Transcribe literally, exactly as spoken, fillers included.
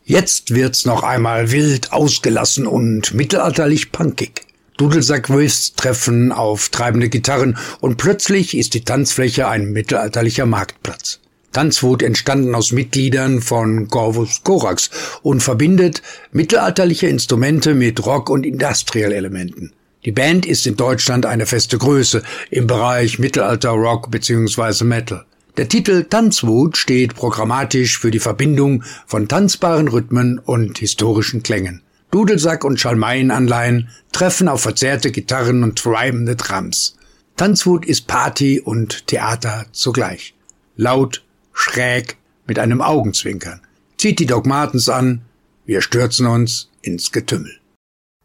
Jetzt wird's noch einmal wild, ausgelassen und mittelalterlich punkig. Dudelsack-Riffs treffen auf treibende Gitarren und plötzlich ist die Tanzfläche ein mittelalterlicher Marktplatz. Tanzwut entstanden aus Mitgliedern von Corvus Corax und verbindet mittelalterliche Instrumente mit Rock- und Industrial-Elementen. Die Band ist in Deutschland eine feste Größe im Bereich Mittelalter-Rock bzw. Metal. Der Titel Tanzwut steht programmatisch für die Verbindung von tanzbaren Rhythmen und historischen Klängen. Dudelsack- und Schalmeienanleihen treffen auf verzerrte Gitarren und treibende Drums. Tanzwut ist Party und Theater zugleich. Laut, schräg, mit einem Augenzwinkern. Zieht die Dogmatens an, wir stürzen uns ins Getümmel.